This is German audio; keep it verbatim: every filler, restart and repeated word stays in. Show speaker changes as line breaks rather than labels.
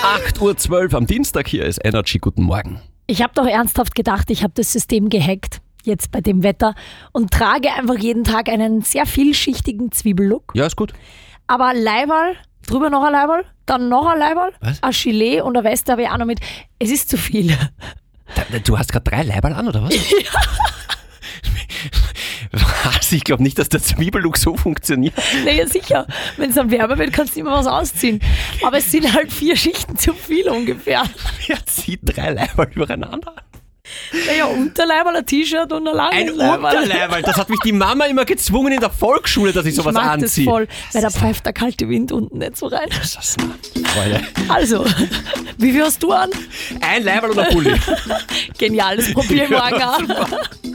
acht Uhr zwölf am Dienstag, hier ist Energy. Guten Morgen.
Ich habe doch ernsthaft gedacht, ich habe das System gehackt, jetzt bei dem Wetter, und trage einfach jeden Tag einen sehr vielschichtigen Zwiebellook.
Ja, ist gut.
Aber Leiberl, drüber noch ein Leiberl, dann noch ein Leiberl,
Was?
ein Gilet und eine Weste habe ich auch noch mit. Es ist zu viel.
Da, du hast gerade drei Leiberl an, oder was? Ja. Was? Ich glaube nicht, dass der Zwiebellook so funktioniert.
Naja, sicher. Wenn es dann wärmer wird, kannst du immer was ausziehen. Aber es sind halt vier Schichten zu viel ungefähr.
Wer zieht drei Leiberl übereinander?
Naja, Unterleiberl, ein T-Shirt und ein langes
Ein
Leiberl.
Unterleiberl, das hat mich die Mama immer gezwungen in der Volksschule, dass ich sowas
Ich mag
anziehe.
das voll, weil da pfeift der kalte Wind unten nicht so rein.
Das ist Freude.
Also, wie viel hast du an?
Ein Leiberl und ein Pulli.
Genial, das probiere ich morgen
Ja,
an.